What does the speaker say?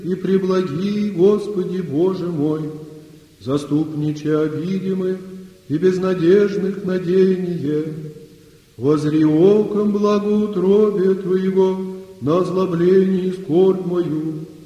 и преблаги, Господи Боже мой, заступниче обидимых и безнадежных надеяние. Возри оком благоутробие Твоего на озлоблении скорбь мою,